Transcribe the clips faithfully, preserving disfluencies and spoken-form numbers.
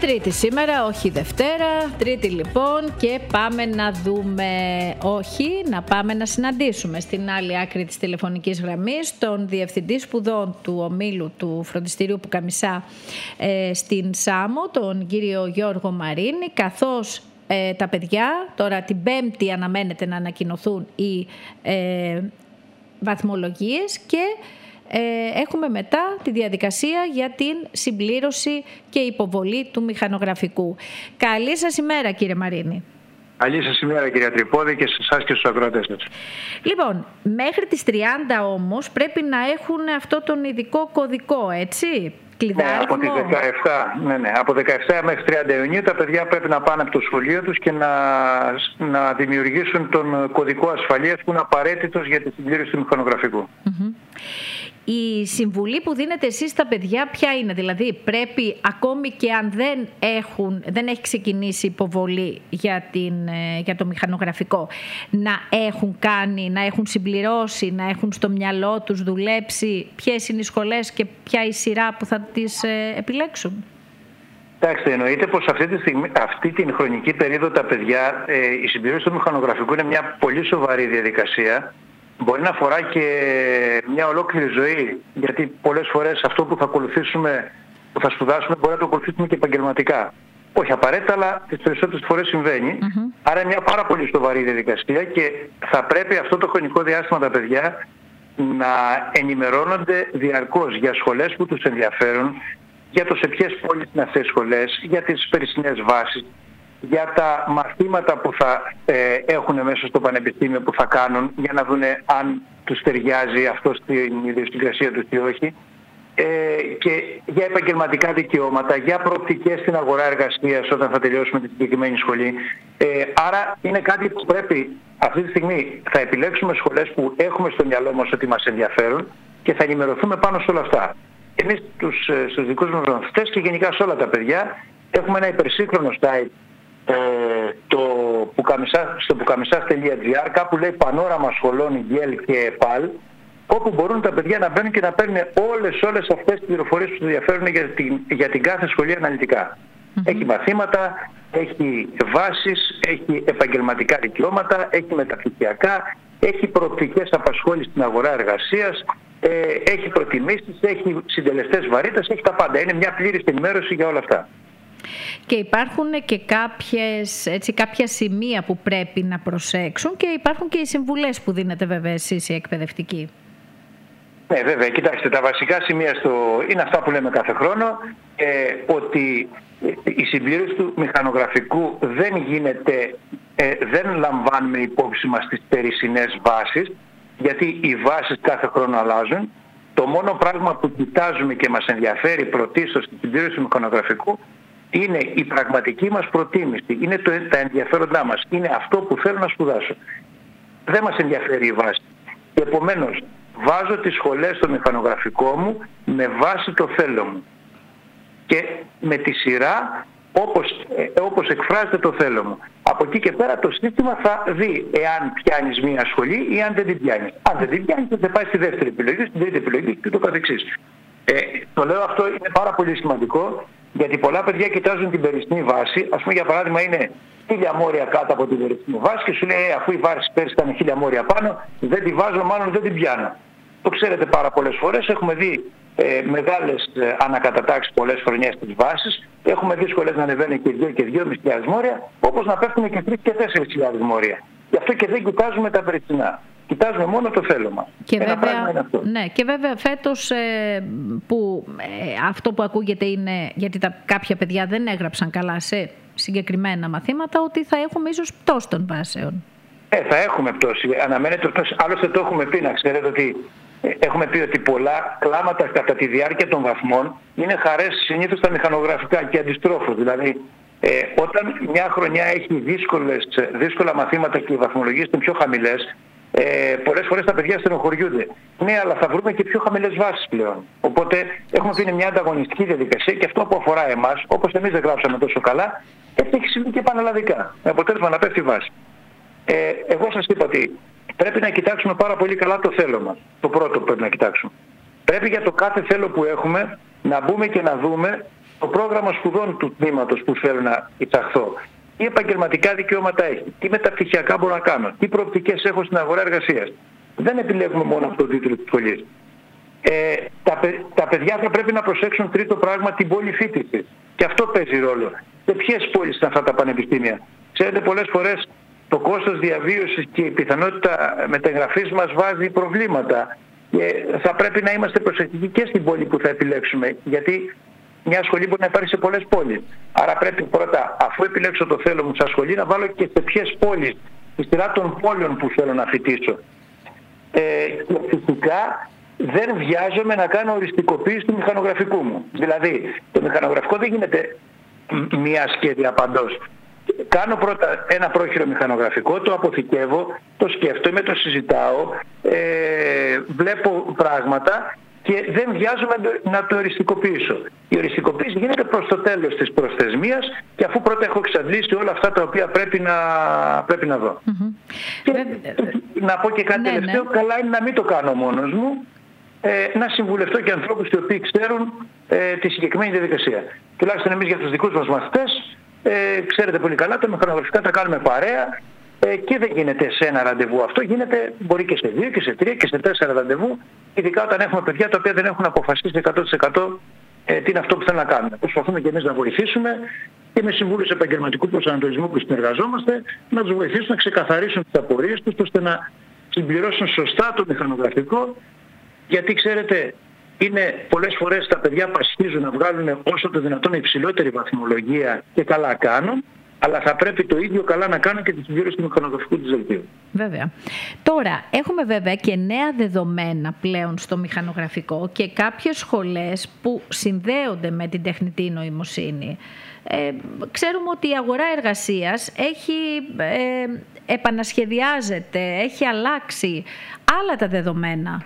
Τρίτη σήμερα, όχι Δευτέρα. Τρίτη λοιπόν και πάμε να δούμε, όχι, να πάμε να συναντήσουμε στην άλλη άκρη της τηλεφωνικής γραμμής τον Διευθυντή Σπουδών του Ομίλου του Φροντιστηρίου Πουκαμισά ε, στην Σάμο, τον κύριο Γιώργο Μαρίνη, καθώς ε, τα παιδιά τώρα την Πέμπτη αναμένεται να ανακοινωθούν οι ε, βαθμολογίες και Ε, έχουμε μετά τη διαδικασία για την συμπλήρωση και υποβολή του μηχανογραφικού. Καλή σας ημέρα, κύριε Μαρίνη. Καλή σας ημέρα, κυρία Τρυπόδη, και σε εσάς και στους ακροατές σας. Λοιπόν, μέχρι τις τριάντα όμως πρέπει να έχουν αυτό τον ειδικό κωδικό, έτσι? Ναι, από, τις δεκαεπτά, ναι, ναι, από δεκαεπτά μέχρι τριάντα Ιουνίου τα παιδιά πρέπει να πάνε από το σχολείο τους και να, να δημιουργήσουν τον κωδικό ασφαλείας που είναι απαραίτητος για τη συμπλήρωση του μηχανογραφικού. Mm-hmm. Η συμβουλή που δίνετε εσείς στα παιδιά ποια είναι? Δηλαδή πρέπει ακόμη και αν δεν, έχουν, δεν έχει ξεκινήσει υποβολή για, την, για το μηχανογραφικό, να έχουν κάνει, να έχουν συμπληρώσει, να έχουν στο μυαλό τους δουλέψει ποιες είναι οι σχολές και ποια η σειρά που θα τις ε, επιλέξουν? Κοιτάξτε, εννοείται πως αυτή, τη στιγμή, αυτή την χρονική περίοδο τα παιδιά, ε, η συμπληρώση του μηχανογραφικού είναι μια πολύ σοβαρή διαδικασία. Μπορεί να αφορά και μια ολόκληρη ζωή, γιατί πολλές φορές αυτό που θα ακολουθήσουμε, που θα σπουδάσουμε, μπορεί να το ακολουθήσουμε και επαγγελματικά. Όχι απαραίτητα, αλλά τις περισσότερες φορές συμβαίνει. Mm-hmm. Άρα είναι μια πάρα πολύ σοβαρή διαδικασία και θα πρέπει αυτό το χρονικό διάστημα τα παιδιά να ενημερώνονται διαρκώς για σχολές που τους ενδιαφέρουν, για το σε ποιες πόλεις είναι αυτές οι σχολές, για τις περσινές βάσεις, για τα μαθήματα που θα ε, έχουν μέσα στο πανεπιστήμιο που θα κάνουν, για να δουν αν τους ταιριάζει αυτό στην ιδιοσυγκρασία τους ή όχι, ε, και για επαγγελματικά δικαιώματα, για προοπτικές στην αγορά εργασίας όταν θα τελειώσουμε τη συγκεκριμένη σχολή. Ε, άρα είναι κάτι που πρέπει αυτή τη στιγμή θα επιλέξουμε σχολές που έχουμε στο μυαλό μας ότι μας ενδιαφέρουν και θα ενημερωθούμε πάνω σε όλα αυτά. Εμείς τους, στους δικούς μας μαθητές και γενικά σε όλα τα παιδιά έχουμε ένα υπερσύγχρονο site, Ε, το πουκαμισά, στο πουκαμισάς τελεία τζι άρ, κάπου λέει πανόραμα σχολών ΓΕΛ και ΕΠΑΛ, όπου μπορούν τα παιδιά να μπαίνουν και να παίρνουν όλες, όλες αυτές τις πληροφορίες που τους ενδιαφέρουν για την, για την κάθε σχολή αναλυτικά. Mm-hmm. Έχει μαθήματα, έχει βάσεις, έχει επαγγελματικά δικαιώματα, έχει μεταπτυχιακά, έχει προοπτικές απασχόλησης στην αγορά εργασίας, ε, έχει προτιμήσεις, έχει συντελεστές βαρύτητας, έχει τα πάντα. Είναι μια πλήρης ενημέρωση για όλα αυτά. Και υπάρχουν και κάποιες, έτσι, κάποια σημεία που πρέπει να προσέξουν και υπάρχουν και οι συμβουλές που δίνετε βέβαια εσείς οι εκπαιδευτικοί. Ναι, βέβαια. Κοιτάξτε, τα βασικά σημεία στο... είναι αυτά που λέμε κάθε χρόνο, ε, ότι η συμπλήρωση του μηχανογραφικού δεν γίνεται, ε, δεν λαμβάνουμε υπόψη μας τις περισσινές βάσεις, γιατί οι βάσεις κάθε χρόνο αλλάζουν. Το μόνο πράγμα που κοιτάζουμε και μας ενδιαφέρει πρωτίστως στην συμπλήρωση του μηχανογραφικού είναι η πραγματική μας προτίμηση, είναι το, τα ενδιαφέροντά μας, είναι αυτό που θέλω να σπουδάσω. Δεν μας ενδιαφέρει η βάση. Και επομένως βάζω τις σχολές στο μηχανογραφικό μου με βάση το θέλω μου. Και με τη σειρά όπως, ε, όπως εκφράζεται το θέλω μου. Από εκεί και πέρα το σύστημα θα δει εάν πιάνεις μία σχολή ή αν δεν την πιάνεις. Αν δεν την πιάνεις θα πάει στη δεύτερη επιλογή, στην τρίτη επιλογή και το καθεξής. Ε, το λέω αυτό είναι πάρα πολύ σημαντικό, γιατί πολλά παιδιά κοιτάζουν την περσινή βάση. Ας πούμε για παράδειγμα είναι χίλια μόρια κάτω από την περσινή βάση και σου λέει ε, αφού η βάση πέρσι ήταν χίλια μόρια πάνω, δεν τη βάζω, μάλλον δεν την πιάνω. Το ξέρετε πάρα πολλές φορές, έχουμε δει ε, μεγάλες ε, ανακατατάξεις πολλές χρονιές της βάσης, έχουμε δει σχολές να ανεβαίνουν και δύο και δυόμισι χιλιάδες μόρια, όπως να πέφτουν και τρεις και τέσσερις χιλιάδες μόρια. Γι' αυτό και δεν κοιτάζουμε τα περσινά. Κοιτάζουμε μόνο το θέλω μας. Και βέβαια, ναι, και βέβαια φέτος ε, που ε, αυτό που ακούγεται είναι, γιατί τα, κάποια παιδιά δεν έγραψαν καλά σε συγκεκριμένα μαθήματα, ότι θα έχουμε ίσως πτώση των βάσεων. Ε, θα έχουμε πτώση. Αναμένεται πτώση. Άλλωστε το έχουμε πει, να ξέρετε ότι ε, έχουμε πει ότι πολλά κλάματα κατά τη διάρκεια των βαθμών είναι χαρές συνήθως στα μηχανογραφικά και αντιστρόφως. Δηλαδή ε, όταν μια χρονιά έχει δύσκολες, δύσκολα μαθήματα και οι βαθμολογίες είναι πιο χαμηλές, Ε, πολλές φορές τα παιδιά στενοχωριούνται. Ναι, αλλά θα βρούμε και πιο χαμηλές βάσεις πλέον. Οπότε έχουμε πει είναι μια ανταγωνιστική διαδικασία και αυτό που αφορά εμάς, όπως εμείς δεν γράψαμε τόσο καλά, έτσι έχει συμβεί και πανελλαδικά. Με αποτέλεσμα να πέφτει η βάση. Ε, εγώ σας είπα ότι πρέπει να κοιτάξουμε πάρα πολύ καλά το θέλω μας. Το πρώτο που πρέπει να κοιτάξουμε. Πρέπει για το κάθε θέλω που έχουμε να μπούμε και να δούμε το πρόγραμμα σπουδών του τμήματος που θέλω να εισαχθώ. Τι επαγγελματικά δικαιώματα έχει, τι μεταπτυχιακά μπορώ να κάνω, τι προοπτικές έχω στην αγορά εργασίας. Δεν επιλέγουμε μόνο από τον τίτλο της σχολής. Ε, τα, τα παιδιά θα πρέπει να προσέξουν τρίτο πράγμα, την πόλη φοιτησης. Και αυτό παίζει ρόλο. Σε ποιες πόλεις είναι αυτά τα πανεπιστήμια? Ξέρετε, πολλές φορές το κόστος διαβίωσης και η πιθανότητα μεταγραφής μας βάζει προβλήματα. Και θα πρέπει να είμαστε προσεκτικοί και στην πόλη που θα επιλέξουμε. Γιατί μια σχολή μπορεί να υπάρχει σε πολλές πόλεις. Άρα πρέπει πρώτα, αφού επιλέξω το θέλω μου σαν σχολή, να βάλω και σε ποιες πόλεις, στη σειρά των πόλεων που θέλω να φοιτήσω. Ε, και φυσικά δεν βιάζομαι να κάνω οριστικοποίηση του μηχανογραφικού μου. Δηλαδή, το μηχανογραφικό δεν γίνεται μία σχέδια παντός. Κάνω πρώτα ένα πρόχειρο μηχανογραφικό, το αποθηκεύω, το σκέφτομαι, το συζητάω, ε, βλέπω πράγματα και δεν βιάζομαι να το οριστικοποιήσω. Η οριστικοποίηση γίνεται προς το τέλος της προθεσμίας και αφού πρώτα έχω εξαντλήσει όλα αυτά τα οποία πρέπει να, πρέπει να δω. Mm-hmm. Και να πω και κάτι ναι, τελευταίο, ναι. Καλά είναι να μην το κάνω μόνος μου, ε, να συμβουλευτώ και ανθρώπους οι οποίοι ξέρουν ε, τη συγκεκριμένη διαδικασία. Τουλάχιστον εμείς για τους δικούς μας μαθητές, ε, ξέρετε πολύ καλά, τα μηχανογραφικά τα κάνουμε παρέα ε, και δεν γίνεται σε ένα ραντεβού αυτό, γίνεται μπορεί και σε δύο και σε τρία και σε τέσσερα ραντεβού, ειδικά όταν έχουμε παιδιά τα οποία δεν έχουν αποφασίσει εκατό τοις εκατό ε, τι είναι αυτό που θέλουν να κάνουν. Προσπαθούμε και εμείς να βοηθήσουμε και με συμβούλους επαγγελματικού προσανατολισμού που συνεργαζόμαστε, να τους βοηθήσουμε να ξεκαθαρίσουν τις απορίες τους ώστε να συμπληρώσουν σωστά το μηχανογραφικό, γιατί ξέρετε, είναι πολλές φορές τα παιδιά πασχίζουν να βγάλουν όσο το δυνατόν υψηλότερη βαθμολογία και καλά κάνουν, αλλά θα πρέπει το ίδιο καλά να κάνουν και τη συμπλήρωση του μηχανογραφικού της δελτίου. Βέβαια. Τώρα, έχουμε βέβαια και νέα δεδομένα πλέον στο μηχανογραφικό και κάποιες σχολές που συνδέονται με την τεχνητή νοημοσύνη. Ε, ξέρουμε ότι η αγορά εργασίας έχει ε, επανασχεδιάζεται, έχει αλλάξει άλλα τα δεδομένα.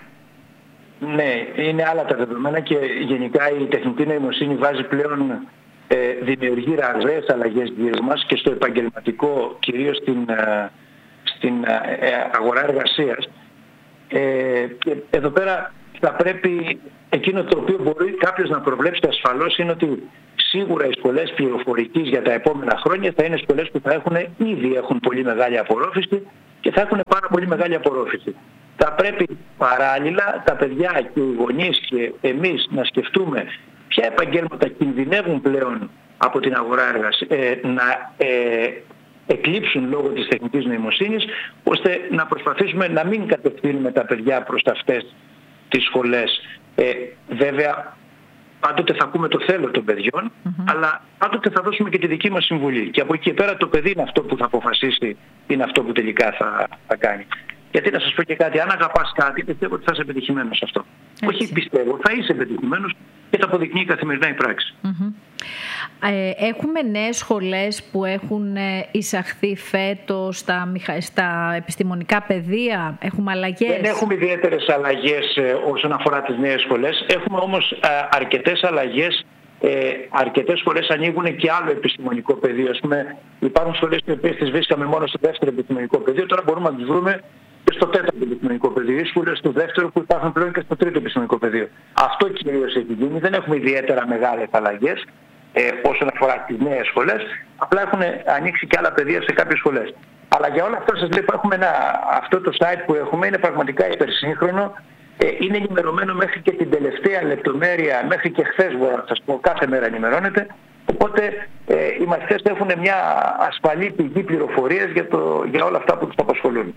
Ναι, είναι άλλα τα δεδομένα και γενικά η τεχνητή νοημοσύνη βάζει πλέον, ε, δημιουργεί ραγδαίες αλλαγές γύρω μας και στο επαγγελματικό, κυρίως στην, ε, στην ε, αγορά εργασίας. Ε, και εδώ πέρα θα πρέπει, εκείνο το οποίο μπορεί κάποιος να προβλέψει ασφαλώς είναι ότι σίγουρα οι σχολές πληροφορικής για τα επόμενα χρόνια θα είναι σχολές που θα έχουν, ήδη έχουν πολύ μεγάλη απορρόφηση και θα έχουν πάρα πολύ μεγάλη απορρόφηση. Θα πρέπει παράλληλα τα παιδιά και οι γονείς και εμείς να σκεφτούμε ποια επαγγέλματα κινδυνεύουν πλέον από την αγορά εργασίας ε, να ε, εκλείψουν λόγω της τεχνητής νοημοσύνης, ώστε να προσπαθήσουμε να μην κατευθύνουμε τα παιδιά προς αυτές τις σχολές. Ε, βέβαια, πάντοτε θα ακούμε το θέλω των παιδιών, mm-hmm. αλλά πάντοτε θα δώσουμε και τη δική μας συμβουλή. Και από εκεί και πέρα το παιδί είναι αυτό που θα αποφασίσει, είναι αυτό που τελικά θα, θα κάνει. Γιατί να σας πω και κάτι, αν αγαπάς κάτι, πιστεύω ότι θα είσαι πετυχημένος σε αυτό. Έτσι. Όχι πιστεύω, θα είσαι πετυχημένος και θα αποδεικνύει καθημερινά η πράξη. Mm-hmm. Ε, έχουμε νέες σχολές που έχουν εισαχθεί φέτος στα, στα επιστημονικά πεδία, έχουμε αλλαγές. Δεν έχουμε ιδιαίτερες αλλαγές ε, όσον αφορά τις νέες σχολές, έχουμε όμως ε, αρκετές αλλαγές. Ε, αρκετές σχολές ανοίγουν και άλλο επιστημονικό πεδίο. Ας πούμε, υπάρχουν σχολές οι οποίες τις βρίσκαμε μόνο στο δεύτερο επιστημονικό πεδίο, τώρα μπορούμε να τις βρούμε και στο τέταρτο επιστημονικό πεδίο. Οι σχολές του δεύτερου που υπάρχουν πλέον και στο τρίτο επιστημονικό πεδίο. Αυτό κυρίως έχει γίνει. Δεν έχουμε ιδιαίτερα μεγάλες αλλαγές ε, όσον αφορά τις νέες σχολές. Απλά έχουν ανοίξει και άλλα πεδία σε κάποιες σχολές. Αλλά για όλα αυτά σας λέω, έχουμε ένα, αυτό το site που έχουμε είναι πραγματικά υπερσύγχρονο. Είναι ενημερωμένο μέχρι και την τελευταία λεπτομέρεια, μέχρι και χθες μπορώ να σας πω, κάθε μέρα ενημερώνεται. Οπότε ε, οι μαθητές έχουν μια ασφαλή πηγή πληροφορίας για, το, για όλα αυτά που τους απασχολούν.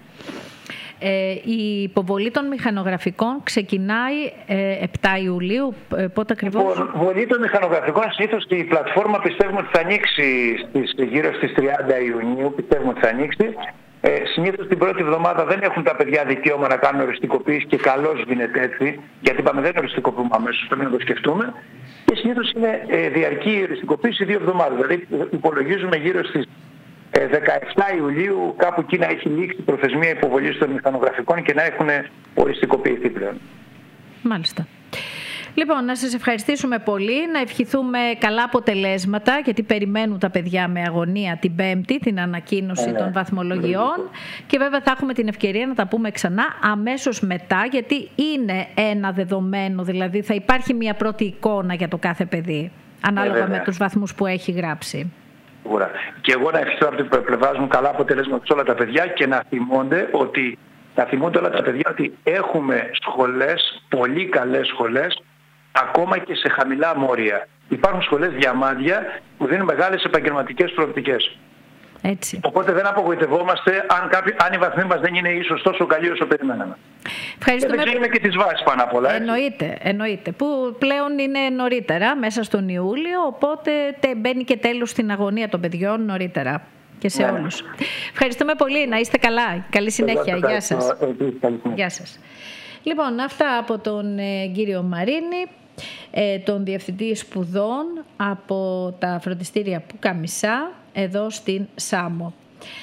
Ε, η υποβολή των μηχανογραφικών ξεκινάει ε, επτά Ιουλίου, ε, πότε ακριβώς? Η υποβολή των μηχανογραφικών συνήθως η πλατφόρμα πιστεύουμε ότι θα ανοίξει στις, γύρω στις τριάντα Ιουνίου, πιστεύουμε ότι θα ανοίξει. Ε, συνήθως την πρώτη εβδομάδα δεν έχουν τα παιδιά δικαίωμα να κάνουν οριστικοποίηση και καλώς γίνεται έτσι, γιατί είπαμε δεν οριστικοποιούμε αμέσως, πρέπει να το σκεφτούμε. Και συνήθως είναι ε, διαρκή η οριστικοποίηση δύο εβδομάδες. Δηλαδή υπολογίζουμε γύρω στις ε, δεκαεπτά Ιουλίου κάπου εκεί να έχει λήξει η προθεσμία υποβολής των μηχανογραφικών και να έχουν οριστικοποιηθεί πλέον. Μάλιστα. Λοιπόν, να σας ευχαριστήσουμε πολύ, να ευχηθούμε καλά αποτελέσματα, γιατί περιμένουν τα παιδιά με αγωνία την Πέμπτη, την ανακοίνωση ναι, των βαθμολογιών ναι. Και βέβαια θα έχουμε την ευκαιρία να τα πούμε ξανά αμέσως μετά, γιατί είναι ένα δεδομένο, δηλαδή θα υπάρχει μια πρώτη εικόνα για το κάθε παιδί, ανάλογα ναι, με τους βαθμούς που έχει γράψει. Ουρα. Και εγώ να ευχηθώ από την πλευρά μου καλά αποτελέσματα σε όλα τα παιδιά και να θυμώνται ότι να θυμούνται όλα τα παιδιά ότι έχουμε σχολές, πολύ καλές σχολές, ακόμα και σε χαμηλά μόρια. Υπάρχουν σχολές διαμάντια που δίνουν μεγάλες επαγγελματικές προοπτικές. Έτσι. Οπότε δεν απογοητευόμαστε αν, κάποιοι, αν οι βαθμοί μας δεν είναι ίσως τόσο καλοί όσο περιμέναμε. Ευχαριστούμε. Και δεν ξέρουμε και τις βάσεις πάνω απ' όλα. Εννοείται, εννοείται. Που πλέον είναι νωρίτερα, μέσα στον Ιούλιο, οπότε μπαίνει και τέλος στην αγωνία των παιδιών νωρίτερα. Και σε ναι. όλους. Ευχαριστούμε πολύ. Να είστε καλά. Καλή συνέχεια. Γεια σας. Γεια σας. Λοιπόν, αυτά από τον ε, κύριο Μαρίνη, ε, τον Διευθυντή Σπουδών από τα φροντιστήρια Πουκαμισά, εδώ στην Σάμο.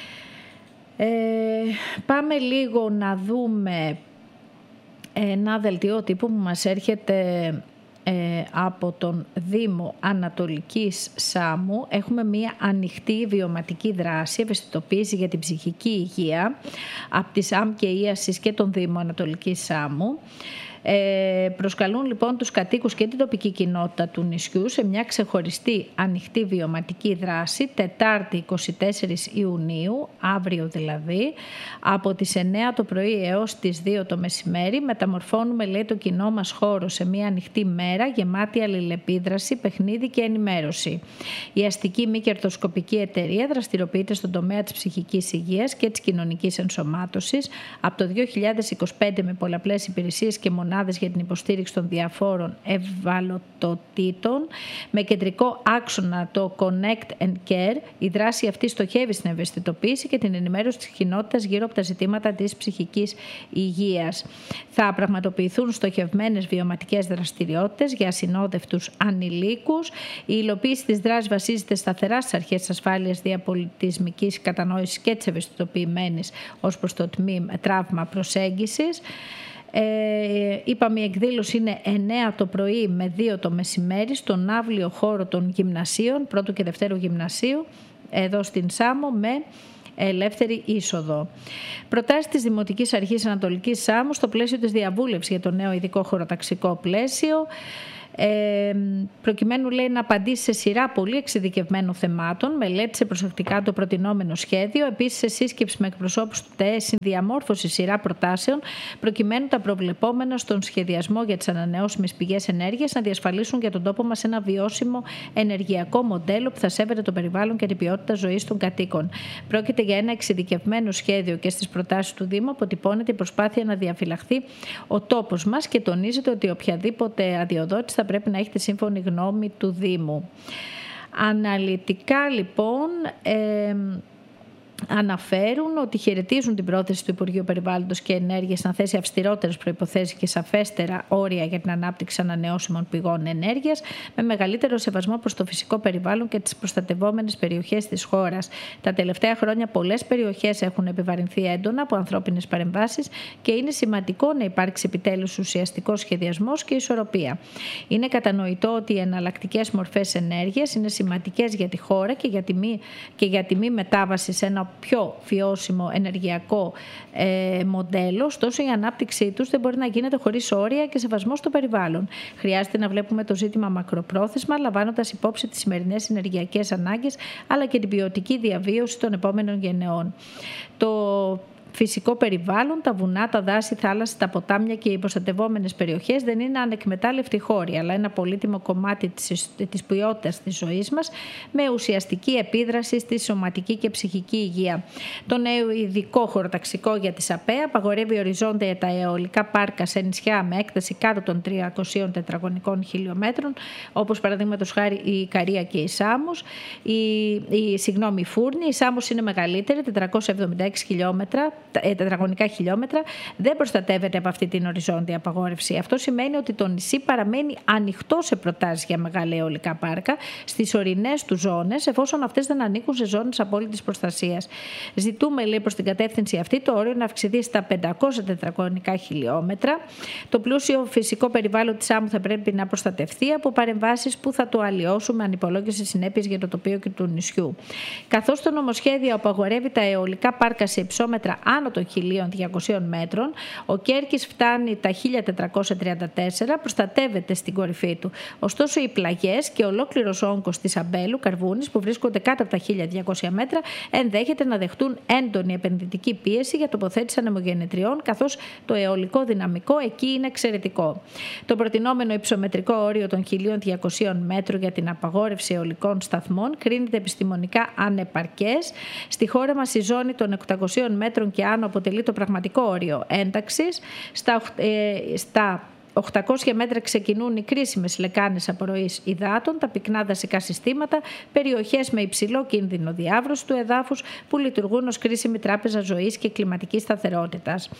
Ε, πάμε λίγο να δούμε ένα δελτίο τύπου που μας έρχεται Ε, από τον Δήμο Ανατολικής Σάμου. Έχουμε μία ανοιχτή βιωματική δράση, ευαισθητοποίηση για την ψυχική υγεία από τη ΣΑΜ και ΙΑΣΙΣ και τον Δήμο Ανατολικής Σάμου. Ε, προσκαλούν λοιπόν τους κατοίκους και την τοπική κοινότητα του νησιού σε μια ξεχωριστή ανοιχτή βιωματική δράση Τετάρτη εικοστή τέταρτη Ιουνίου, αύριο δηλαδή, από τις εννέα το πρωί έως τις δύο το μεσημέρι. Μεταμορφώνουμε, λέει, το κοινό μας χώρο σε μια ανοιχτή μέρα γεμάτη αλληλεπίδραση, παιχνίδι και ενημέρωση. Η αστική μη κερδοσκοπική εταιρεία δραστηριοποιείται στον τομέα της ψυχικής υγείας και της κοινωνικής ενσωμάτωσης από το δύο χιλιάδες είκοσι πέντε με πολλαπλές υπηρεσίες και μονάδες για την υποστήριξη των διαφόρων ευαλωτοτήτων. Με κεντρικό άξονα το Connect and Care, η δράση αυτή στοχεύει στην ευαισθητοποίηση και την ενημέρωση της κοινότητας γύρω από τα ζητήματα της ψυχικής υγείας. Θα πραγματοποιηθούν στοχευμένες βιωματικές δραστηριότητες για ασυνόδευτους ανηλίκους. Η υλοποίηση της δράσης βασίζεται σταθερά στις αρχές της ασφάλειας, διαπολιτισμικής κατανόησης και της ευαισθητοποιημένης ως προς το τμήμα τραύμα προσέγγισης. Ε, είπαμε, η εκδήλωση είναι εννέα το πρωί με δύο το μεσημέρι στον αύλιο χώρο των γυμνασίων, πρώτου και δευτέρου γυμνασίου, εδώ στην Σάμο, με ελεύθερη είσοδο. Προτάσεις της Δημοτικής Αρχής Ανατολικής Σάμου στο πλαίσιο της διαβούλευσης για το νέο ειδικό χωροταξικό πλαίσιο. Ε, προκειμένου, λέει, να απαντήσει σε σειρά πολύ εξειδικευμένων θεμάτων, μελέτησε προσεκτικά το προτινόμενο σχέδιο. Επίσης, σε σύσκεψη με εκπροσώπους του ΤΕΕ, συνδιαμόρφωσε σειρά προτάσεων, προκειμένου τα προβλεπόμενα στον σχεδιασμό για τις ανανεώσιμες πηγές ενέργειας να διασφαλίσουν για τον τόπο μας ένα βιώσιμο ενεργειακό μοντέλο που θα σέβεται το περιβάλλον και την ποιότητα ζωής των κατοίκων. Πρόκειται για ένα εξειδικευμένο σχέδιο και στις προτάσεις του Δήμου αποτυπώνεται η προσπάθεια να διαφυλαχθεί ο τόπος μας και τονίζεται ότι οποιαδήποτε αδειοδότηση θα πρέπει να έχει τη σύμφωνη γνώμη του Δήμου. Αναλυτικά λοιπόν ε, αναφέρουν ότι χαιρετίζουν την πρόθεση του Υπουργείου Περιβάλλοντος και Ενέργειας να θέσει αυστηρότερες προϋποθέσεις και σαφέστερα όρια για την ανάπτυξη ανανεώσιμων πηγών ενέργειας, με μεγαλύτερο σεβασμό προς το φυσικό περιβάλλον και τις προστατευόμενες περιοχές της χώρας. Τα τελευταία χρόνια πολλές περιοχές έχουν επιβαρυνθεί έντονα από ανθρώπινες παρεμβάσεις και είναι σημαντικό να υπάρξει επιτέλους ουσιαστικός σχεδιασμός και ισορροπία. Είναι κατανοητό ότι οι εναλλακτικές μορφές ενέργειας είναι σημαντικές για τη χώρα και για τη μη, και για τη μη μετάβαση σε ένα πιο βιώσιμο ενεργειακό ε, μοντέλο, ωστόσο η ανάπτυξή τους δεν μπορεί να γίνεται χωρίς όρια και σεβασμό στο περιβάλλον. Χρειάζεται να βλέπουμε το ζήτημα μακροπρόθεσμα, λαμβάνοντας υπόψη τις σημερινές ενεργειακές ανάγκες, αλλά και την ποιοτική διαβίωση των επόμενων γενεών. Το φυσικό περιβάλλον, τα βουνά, τα δάση, θάλασσες, τα ποτάμια και οι προστατευόμενες περιοχές δεν είναι ανεκμετάλλευτοι χώροι, αλλά ένα πολύτιμο κομμάτι της, της ποιότητας της ζωής μας, με ουσιαστική επίδραση στη σωματική και ψυχική υγεία. Το νέο ειδικό χωροταξικό για τις ΑΠΕ απαγορεύει οριζόντια τα αιωλικά πάρκα σε νησιά με έκταση κάτω των τριακοσίων τετραγωνικών χιλιόμετρων, όπως παραδείγματος χάρη η Ικαρία και η Σάμος. Η, η, συγγνώμη, η Φούρνη, η Σάμος είναι μεγαλύτερη, τετρακόσια εβδομήντα έξι χιλιόμετρα, τετραγωνικά χιλιόμετρα δεν προστατεύεται από αυτή την οριζόντια απαγόρευση. Αυτό σημαίνει ότι το νησί παραμένει ανοιχτό σε προτάσεις για μεγάλα αιωλικά πάρκα στις ορεινές του ζώνες, εφόσον αυτές δεν ανήκουν σε ζώνες απόλυτης προστασίας. Ζητούμε, λέει, προς την κατεύθυνση αυτή το όριο να αυξηθεί στα πεντακόσια τετραγωνικά χιλιόμετρα. Το πλούσιο φυσικό περιβάλλον της Σάμου θα πρέπει να προστατευτεί από παρεμβάσεις που θα το αλλοιώσουν με ανυπολόγιστες συνέπειες για το τοπίο και του νησιού. Καθώς το νομοσχέδιο απαγορεύει τα αιωλικά πάρκα σε υψόμετρα άνω των χίλια διακοσίων μέτρων, ο Κέρκης φτάνει τα χίλια τετρακόσια τριάντα τέσσερα, προστατεύεται στην κορυφή του. Ωστόσο, οι πλαγιές και ολόκληρος όγκος της Αμπέλου Καρβούνης, που βρίσκονται κάτω από τα χίλια διακόσια μέτρα, ενδέχεται να δεχτούν έντονη επενδυτική πίεση για τοποθέτηση ανεμογεννητριών, καθώς το αιωλικό δυναμικό εκεί είναι εξαιρετικό. Το προτινόμενο υψομετρικό όριο των χίλια διακοσίων μέτρων για την απαγόρευση αιωλικών σταθμών κρίνεται επιστημονικά ανεπαρκές. Στη χώρα μας η ζώνη των οκτακοσίων μέτρων και άνω αποτελεί το πραγματικό όριο ένταξης. Στα, ε, στα οκτακόσια μέτρα ξεκινούν οι κρίσιμες λεκάνες απορροής υδάτων, τα πυκνά δασικά συστήματα, περιοχές με υψηλό κίνδυνο διάβρωσης του εδάφους που λειτουργούν ως κρίσιμη τράπεζα ζωής και κλιματικής σταθερότητας.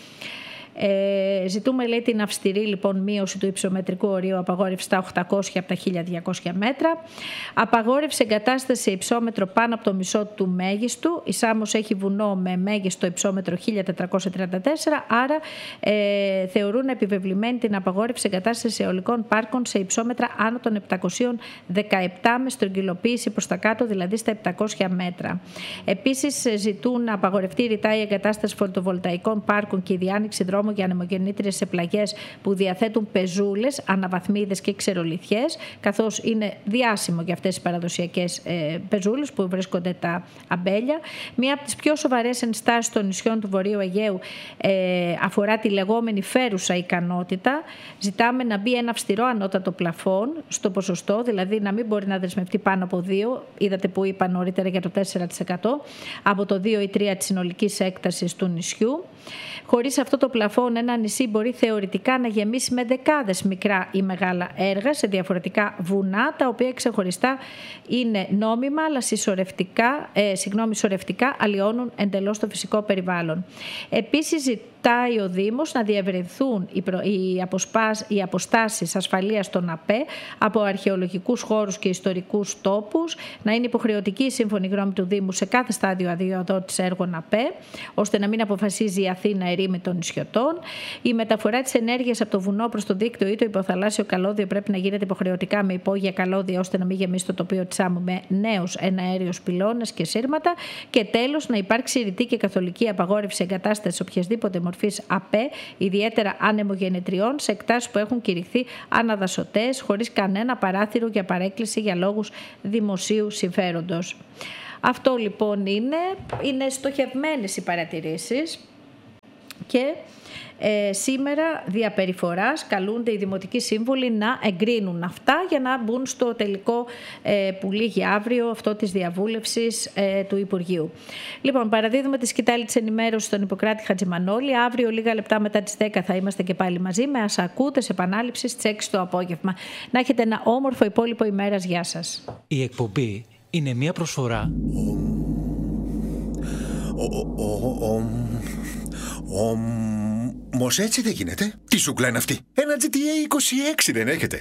Ε, ζητούμε, λέει, την αυστηρή λοιπόν μείωση του υψομετρικού ορίου απαγόρευση στα οκτακόσια από τα χίλια διακόσια μέτρα. Απαγόρευση εγκατάσταση σε υψόμετρο πάνω από το μισό του μέγιστου. Η Σάμος έχει βουνό με μέγιστο υψόμετρο χίλια τετρακόσια τριάντα τέσσερα, άρα ε, θεωρούν επιβεβλημένη την απαγόρευση εγκατάσταση αιωλικών πάρκων σε υψόμετρα άνω των επτακόσια δεκαεπτά με στρογγυλοποίηση προς τα κάτω, δηλαδή στα επτακόσια μέτρα. Επίσης, ζητούν να απαγορευτεί ρητά η εγκατάσταση φωτοβολταϊκών πάρκων και η διάνοιξη δρόμων για ανεμογεννήτριες σε πλαγιές που διαθέτουν πεζούλες, αναβαθμίδες και ξερολιθιές, καθώς είναι διάσημο για αυτές τις παραδοσιακές ε, πεζούλες που βρίσκονται τα αμπέλια. Μία από τις πιο σοβαρές ενστάσεις των νησιών του Βορείου Αιγαίου ε, αφορά τη λεγόμενη φέρουσα ικανότητα. Ζητάμε να μπει ένα αυστηρό ανώτατο πλαφόν στο ποσοστό, δηλαδή να μην μπορεί να δεσμευτεί πάνω από δύο, είδατε που είπα νωρίτερα για το τέσσερα τοις εκατό, από το δύο ή τρία τοις εκατό της συνολικής έκτασης του νησιού. Χωρίς αυτό το πλαφόν, ένα νησί μπορεί θεωρητικά να γεμίσει με δεκάδες μικρά ή μεγάλα έργα σε διαφορετικά βουνά, τα οποία ξεχωριστά είναι νόμιμα, αλλά συσσωρευτικά, ε, συγγνώμη, σωρευτικά αλλοιώνουν εντελώς το φυσικό περιβάλλον. Επίσης, ζητάει ο Δήμος να διευρυνθούν οι, προ... οι, αποσπάς... οι αποστάσεις ασφαλείας των ΑΠΕ από αρχαιολογικούς χώρους και ιστορικούς τόπους, να είναι υποχρεωτική η σύμφωνη γνώμη του Δήμου σε κάθε στάδιο αδειοδότησης έργων ΑΠΕ, ώστε να μην αποφασίζει η Αθήνα ερήμη των νησιωτών. Η μεταφορά της ενέργειας από το βουνό προς το δίκτυο ή το υποθαλάσσιο καλώδιο πρέπει να γίνεται υποχρεωτικά με υπόγεια καλώδια, ώστε να μην γεμίσει το τοπίο της Σάμου με νέους εναέριους πυλώνες και σύρματα. Και τέλος, να υπάρξει ρητή και καθολική απαγόρευση εγκατάστασης οποιασδήποτε μορφής ΑΠΕ, ιδιαίτερα ανεμογεννητριών, σε εκτάσεις που έχουν κηρυχθεί αναδασωτές, χωρίς κανένα παράθυρο για παρέκκληση για λόγους δημοσίου συμφέροντος. Αυτό λοιπόν είναι, είναι στοχευμένες οι παρατηρήσεις και ε, σήμερα διαπεριφοράς καλούνται οι δημοτικοί σύμβουλοι να εγκρίνουν αυτά για να μπουν στο τελικό ε, που λήγει αύριο, αυτό της διαβούλευσης ε, του Υπουργείου. Λοιπόν, παραδίδουμε τη σκητάλη της ενημέρωσης στον Ιπποκράτη Χατζημανόλη. Αύριο λίγα λεπτά μετά τις δέκα θα είμαστε και πάλι μαζί. Με ας ακούτε σε επανάληψη στις έξι το απόγευμα. Να έχετε ένα όμορφο υπόλοιπο ημέρας. Γεια σας. Η εκπομπή είναι μια προσφορά. Όμως έτσι δεν γίνεται. Τι σούκλα είναι αυτή? Ένα τζι τι έι είκοσι έξι δεν έχετε?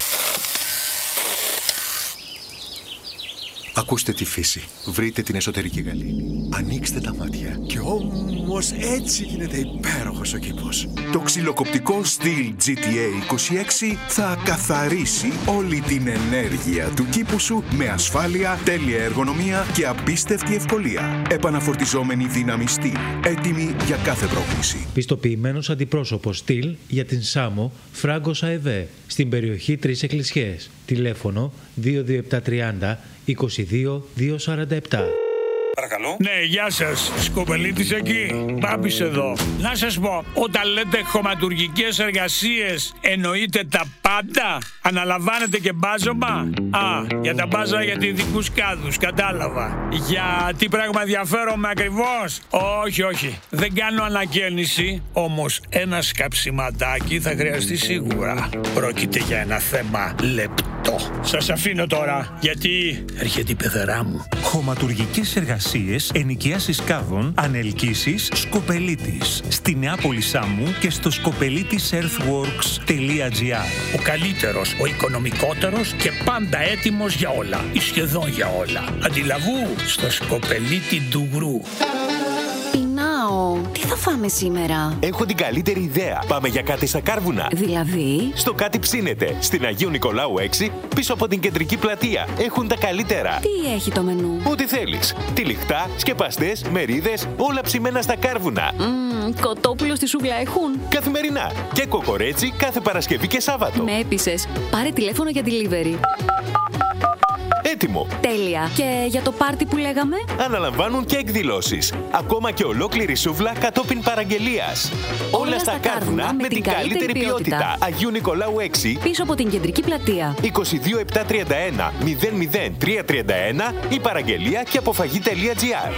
Ακούστε τη φύση. Βρείτε την εσωτερική γαλήνη. Ανοίξτε τα μάτια. Και όμως έτσι γίνεται υπέροχος ο κήπος. Το ξυλοκοπτικό Stihl τζι τι έι είκοσι έξι θα καθαρίσει όλη την ενέργεια του κήπου σου με ασφάλεια, τέλεια εργονομία και απίστευτη ευκολία. Επαναφορτιζόμενη δύναμη Stihl. Έτοιμη για κάθε πρόκληση. Πιστοποιημένος αντιπρόσωπος Stihl για την Σάμο, Φράγκος ΑΕΒ, στην περιοχή Τρεις Εκκλησιές. Τηλέφωνο δύο δύο επτά τριάντα είκοσι δύο διακόσια σαράντα επτά. Παρακαλώ. Ναι, γεια σας. Σκοπελίτης εκεί. Μπάμπης εδώ. Να σας πω, όταν λέτε χωματουργικές εργασίες, εννοείτε τα πάντα? Αναλαμβάνετε και μπάζωμα? Α, για τα μπάζα για ειδικούς κάδους, κατάλαβα. Για τι πράγμα ενδιαφέρομαι ακριβώς? Όχι, όχι. Δεν κάνω ανακαίνιση, όμως ένα σκαψιματάκι θα χρειαστεί σίγουρα. Πρόκειται για ένα θέμα λεπτό. πετώ. Σας αφήνω τώρα, γιατί έρχεται η πεθερά μου. Χωματουργικές εργασίες, ενοικιάσεις κάδων, ανελκύσεις, Σκοπελίτης. Στη Νεάπολη Σάμου και στο σκοπελίτης earthworks τελεία gr. Ο καλύτερος, ο οικονομικότερος και πάντα έτοιμος για όλα. Ή σχεδόν για όλα. Αντιλαβού στο Σκοπελίτη Ντουγρού. Πεινάω. Τι θα φάμε σήμερα? Έχω την καλύτερη ιδέα. Πάμε για κάτι στα Κάρβουνα. Δηλαδή? Στο Κάτι Ψήνεται. Στην Αγίου Νικολάου έξι, πίσω από την κεντρική πλατεία. Έχουν τα καλύτερα. Τι έχει το μενού? Ό,τι θέλεις. Τυλιχτά, σκεπαστές, μερίδες, όλα ψημένα στα Κάρβουνα. Μμμ, κοτόπουλο στη σούβλα έχουν? Καθημερινά. Και κοκορέτσι κάθε Παρασκευή και Σάββατο. Με έπεισες. Πάρε τηλέφωνο για delivery. Έτοιμο. Τέλεια. Και για το πάρτι που λέγαμε? Αναλαμβάνουν και εκδηλώσεις. Ακόμα και ολόκληρη σούβλα κατόπιν παραγγελίας. Όλα, Όλα στα Κάρβουνα με την καλύτερη ποιότητα. ποιότητα. Αγίου Νικολάου έξι, πίσω από την κεντρική πλατεία. είκοσι δύο επτακόσια τριάντα ένα μηδέν μηδέν τριακόσια τριάντα ένα ή παραγγελία και αποφαγή.gr.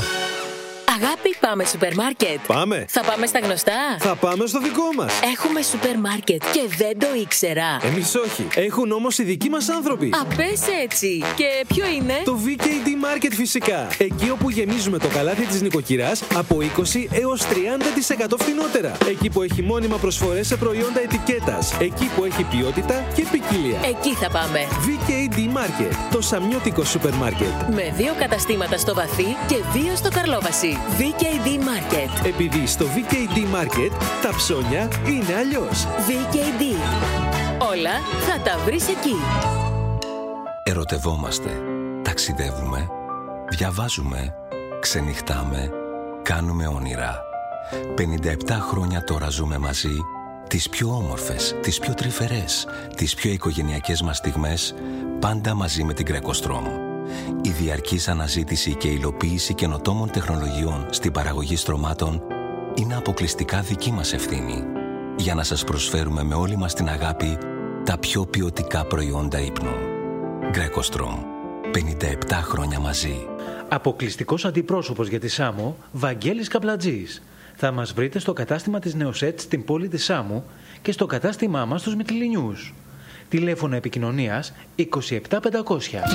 Αγάπη, πάμε σούπερ μάρκετ. Πάμε. Θα πάμε στα γνωστά. Θα πάμε στο δικό μας. Έχουμε σούπερ μάρκετ και δεν το ήξερα. Εμείς όχι. Έχουν όμως οι δικοί μας άνθρωποι. Α, πες έτσι. Και ποιο είναι? Το βι κέι ντι Market φυσικά. Εκεί όπου γεμίζουμε το καλάθι της νοικοκυράς από είκοσι έως τριάντα τοις εκατό φθηνότερα. Εκεί που έχει μόνιμα προσφορές σε προϊόντα ετικέτας. Εκεί που έχει ποιότητα και ποικιλία. Εκεί θα πάμε. βι κέι ντι Market. Το σαμιώτικο σούπερ μάρκετ. Με δύο καταστήματα στο Βαθύ και δύο στο Καρλόβαση. βι κέι ντι Market. Επειδή στο βι κέι ντι Market τα ψώνια είναι αλλιώς. βι κέι ντι. Όλα θα τα βρεις εκεί. Ερωτευόμαστε, ταξιδεύουμε, διαβάζουμε, ξενυχτάμε, κάνουμε όνειρα. πενήντα επτά χρόνια τώρα ζούμε μαζί τις πιο όμορφες, τις πιο τρυφερές, τις πιο οικογενειακές μας στιγμές, πάντα μαζί με την Greco-Strom. Η διαρκής αναζήτηση και υλοποίηση καινοτόμων τεχνολογιών στην παραγωγή στρωμάτων είναι αποκλειστικά δική μας ευθύνη, για να σας προσφέρουμε με όλη μας την αγάπη τα πιο ποιοτικά προϊόντα ύπνου. Greco-Strom. πενήντα επτά χρόνια μαζί. Αποκλειστικός αντιπρόσωπος για τη Σάμο, Βαγγέλης Καπλατζής. Θα μας βρείτε στο κατάστημα της Νεοσέτ στην πόλη της Σάμου και στο κατάστημά μας στους Μυτιληνιούς. Τηλέφωνο επικοινωνίας είκοσι επτά πεντακόσια.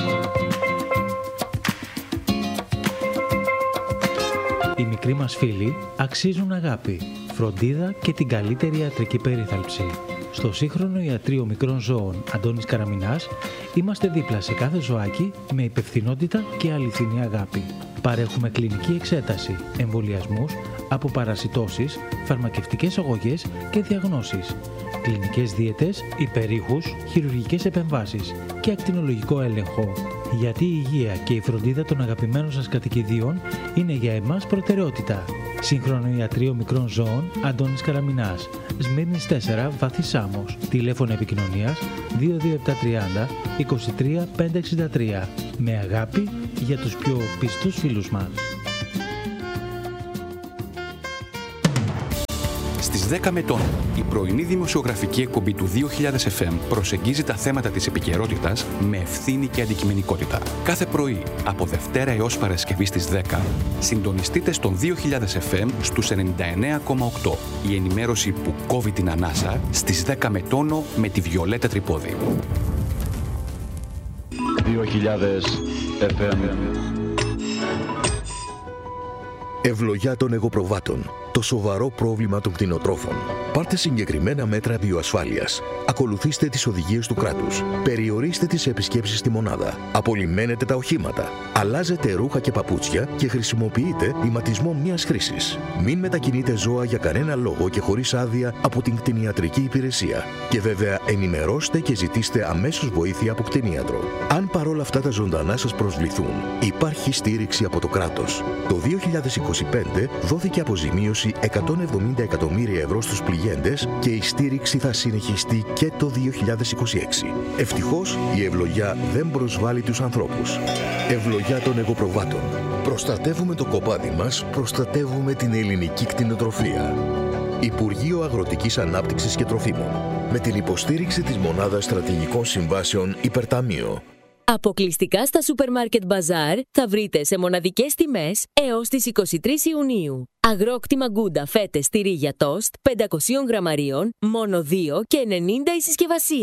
Οι μικροί μας φίλοι αξίζουν αγάπη, φροντίδα και την καλύτερη ιατρική περίθαλψη. Στο σύγχρονο ιατρείο μικρών ζώων Αντώνης Καραμινάς είμαστε δίπλα σε κάθε ζωάκι με υπευθυνότητα και αληθινή αγάπη. Παρέχουμε κλινική εξέταση, εμβολιασμούς, αποπαρασιτώσεις, φαρμακευτικές αγωγές και διαγνώσεις, κλινικές δίαιτες, υπερήχους, χειρουργικές επεμβάσεις και ακτινολογικό έλεγχο. Γιατί η υγεία και η φροντίδα των αγαπημένων σας κατοικιδίων είναι για εμάς προτεραιότητα. Σύγχρονο ιατρείο μικρών ζώων Αντώνης Καραμινάς, Σμύρνης τέσσερα, Βάθη Σάμος. Τηλέφωνο επικοινωνίας δύο δύο επτά τριάντα είκοσι τρία πεντακόσια εξήντα τρία. Με αγάπη για τους πιο πιστούς φίλους μας. Στις δέκα Μετών, η πρωινή δημοσιογραφική εκπομπή του δύο χιλιάδες εφ εμ προσεγγίζει τα θέματα της επικαιρότητας με ευθύνη και αντικειμενικότητα. Κάθε πρωί, από Δευτέρα έως Παρασκευή στις δέκα, συντονιστείτε στον δύο χιλιάδες εφ εμ στους ενενήντα εννέα κόμμα οκτώ. Η ενημέρωση που κόβει την ανάσα στις δέκα με τόνο με τη Βιολέτα Τρυπόδη. δύο χιλιάδες εφ εμ. Ευλογιά των εγωπροβάτων. Το σοβαρό πρόβλημα των κτηνοτρόφων. Πάρτε συγκεκριμένα μέτρα βιοασφάλειας. Ακολουθήστε τις οδηγίες του κράτους. Περιορίστε τις επισκέψεις στη μονάδα. Απολυμμένετε τα οχήματα. Αλλάζετε ρούχα και παπούτσια και χρησιμοποιείτε ηματισμό μιας χρήσης. Μην μετακινείτε ζώα για κανένα λόγο και χωρίς άδεια από την κτηνιατρική υπηρεσία. Και βέβαια ενημερώστε και ζητήστε αμέσως βοήθεια από κτηνίατρο. Αν παρόλα αυτά τα ζωντανά σας προσβληθούν, υπάρχει στήριξη από το κράτος. Το δύο χιλιάδες είκοσι πέντε δόθηκε αποζημίωση εκατόν εβδομήντα εκατομμύρια ευρώ στους πληγέντες και η στήριξη θα συνεχιστεί και το δύο χιλιάδες είκοσι έξι. Ευτυχώς η ευλογιά δεν προσβάλλει τους ανθρώπους. Ευλογιά των εγωπροβάτων. Προστατεύουμε το κοπάδι μας, προστατεύουμε την ελληνική κτηνοτροφία. Υπουργείο Αγροτικής Ανάπτυξης και Τροφίμων. Με την υποστήριξη της Μονάδας Στρατηγικών Συμβάσεων Υπερταμείο. Αποκλειστικά στα Σούπερ Μάρκετ Μπαζάρ θα βρείτε σε μοναδικές τιμές έως τις είκοσι τρεις Ιουνίου. Αγρόκτημα Γκούντα φέτες τυρί για τόστ πεντακόσια γραμμαρίων, μόνο δύο και ενενήντα η συσκευασία.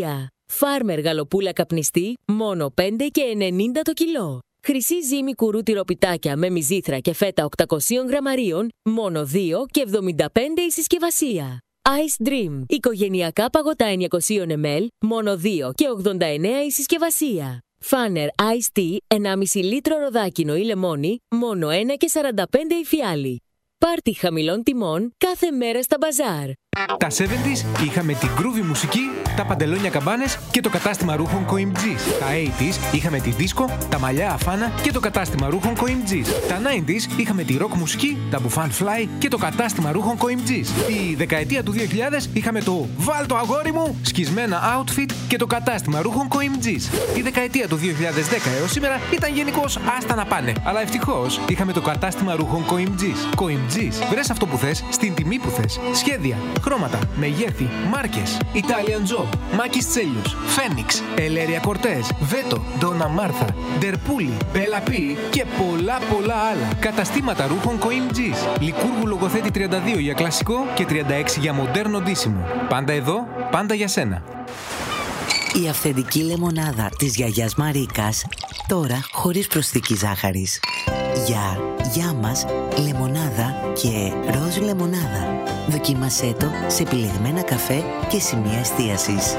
Φάρμερ γαλοπούλα καπνιστή, μόνο πέντε και ενενήντα το κιλό. Χρυσή ζύμη κουρού τυροπιτάκια με μυζήθρα και φέτα οκτακόσια γραμμαρίων, μόνο δύο και εβδομήντα πέντε η συσκευασία. Ice Dream, οικογενειακά παγωτά εννιακόσια μιλιλίτρα, μόνο δύο και ογδόντα εννέα η συσκευασία. Φάνερ Ice Tea, ενάμιση λίτρο ροδάκινο ή λεμόνι, μόνο ένα και σαράντα πέντε η φιάλη. Πάρτι χαμηλών τιμών κάθε μέρα στα μπαζάρ. Τα εβδομήντα είχαμε την groovy μουσική, τα παντελόνια καμπάνες και το κατάστημα ρούχων Coimgis. Τα ογδόντα είχαμε τη δίσκο, τα μαλλιά αφάνα και το κατάστημα ρούχων Coimgis. Τα ενενήντα είχαμε τη rock μουσική, τα μπουφάν fly και το κατάστημα ρούχων Coimgis. Τη δεκαετία του δύο χιλιάδες είχαμε το «Βάλ το αγόρι μου» σκισμένα outfit και το κατάστημα ρούχων Coimgis. Η δεκαετία του δύο χιλιάδες δέκα έως σήμερα ήταν γενικώς άστα να πάνε. Αλλά ευτυχώς είχαμε το κατάστημα ρούχων Coimgis. Coimgis, βρες αυτό που θες, στην τιμή που θες. Σχέδια, χρώματα, μεγέθη, μάρκες, Italian Job, Μάκης Τσέλιος, Φένιξ, Ελέρια Κορτές, Βέτο, Ντόνα Μάρθα, Ντερπούλη, Μπέλα Πι και πολλά πολλά άλλα. Καταστήματα ρούχων Coimgis. Λικούργου Λογοθέτη τριάντα δύο για κλασικό και τριάντα έξι για μοντέρνο ντύσιμο. Πάντα εδώ, πάντα για σένα. Η αυθεντική λεμονάδα της γιαγιάς Μαρίκας, τώρα χωρίς προσθήκη ζάχαρης. Για, για μας, λεμονάδα και ροζ λεμονάδα. Δοκίμασέ το σε επιλεγμένα καφέ και σημεία εστίασης.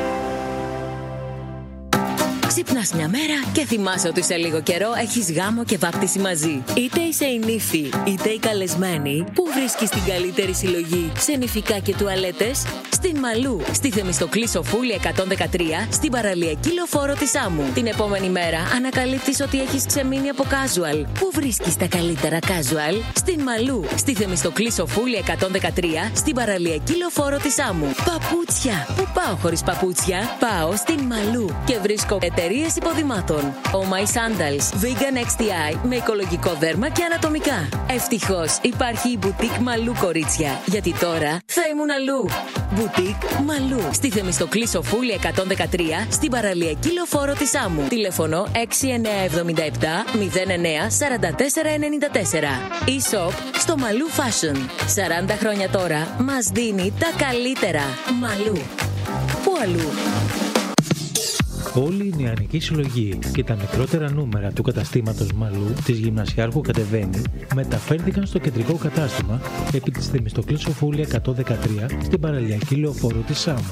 Ξυπνάς μια μέρα και θυμάσαι ότι σε λίγο καιρό έχεις γάμο και βάπτιση μαζί. Είτε είσαι η νύφη, είτε η καλεσμένη, που βρίσκεις την καλύτερη συλλογή σε νηφικά και τουαλέτες? Στην Μαλού, στη Θεμιστοκλή Σοφούλη εκατόν δεκατρία, στην παραλιακή λεωφόρο της Άμμου. Την επόμενη μέρα ανακαλύπτεις ότι έχεις ξεμείνει από casual. Πού βρίσκεις τα καλύτερα casual? Στην Μαλού, στη Θεμιστοκλή Σοφούλη εκατόν δεκατρία, στην παραλιακή λεωφόρο της Άμμου. Παπούτσια! Πού πάω χωρίς παπούτσια? Πάω στην Μαλού και βρίσκω εταιρείες υποδημάτων. Oh My Sandals, Vegan εξ τι άι με οικολογικό δέρμα και ανατομικά. Ευτυχώς υπάρχει η Boutique Μαλού, κορίτσια, γιατί τώρα θα ήμουν αλλού. Boutique Μαλού, στη Θεμιστοκλή Σοφούλη εκατόν δεκατρία, στην παραλιακή λεωφόρο της Άμμου. Τηλέφωνο έξι εννιά επτά επτά μηδέν εννιά σαράντα τέσσερα ενενήντα τέσσερα. E-shop στο Μαλού Fashion. σαράντα χρόνια τώρα μας δίνει τα καλύτερα. Μαλού. Πού αλλού? Όλη η νεανική συλλογή και τα μικρότερα νούμερα του καταστήματος Μαλού της Γυμνασιάρχου Κατεβαίνει μεταφέρθηκαν στο κεντρικό κατάστημα επί της Θεμιστοκλής Σοφούλη εκατόν δεκατρία στην παραλιακή λεωφόρο της Άμμου.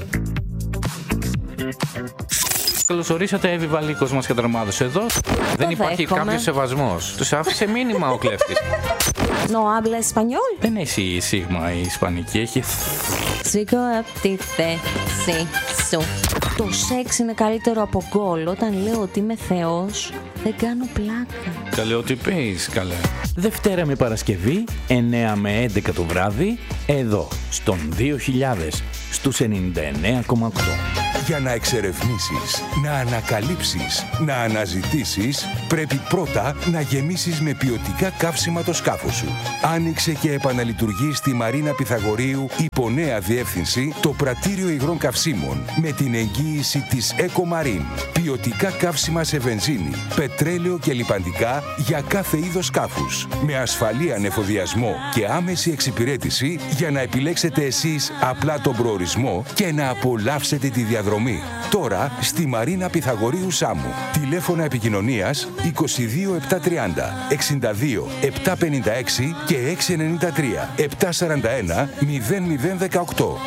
Καλώς ορίσατε, Εύη Βαλίκος μας καταρμάδωσε εδώ. Δεν υπάρχει κάποιος σεβασμός. Τους άφησε μήνυμα ο κλέφτης. No habla español. Δεν έχει σίγμα η ισπανική, έχει... Σήκω απ' τη θέση σου. Το σεξ είναι καλύτερο από γκολ. Όταν λέω ότι είμαι θεός, δεν κάνω πλάκα. Καλέ, ό,τι πεις, καλέ. Δευτέρα με Παρασκευή, εννιά με έντεκα το βράδυ, εδώ, στον δύο χιλιάδες, στους ενενήντα εννέα κόμμα οκτώ. Για να εξερευνήσεις, να ανακαλύψεις, να αναζητήσεις, πρέπει πρώτα να γεμίσεις με ποιοτικά καύσιμα το σκάφος σου. Άνοιξε και επαναλειτουργεί στη Μαρίνα Πυθαγορείου υπό νέα διεύθυνση το πρατήριο υγρών καυσίμων με την εγγύηση της Ecomarine. Ποιοτικά καύσιμα σε βενζίνη, πετρέλαιο και λιπαντικά για κάθε είδος σκάφους. Με ασφαλή ανεφοδιασμό και άμεση εξυπηρέτηση για να επιλέξετε εσείς απλά τον προορισμό και να απολαύσετε τη διαδρομή. Τώρα στη Μαρίνα Πυθαγορείου Σάμου. Τηλέφωνα επικοινωνίας είκοσι δύο επτακόσια τριάντα εξήντα δύο επτακόσια πενήντα έξι και έξι εννιά τρία επτακόσια σαράντα ένα μηδέν μηδέν δεκαοκτώ.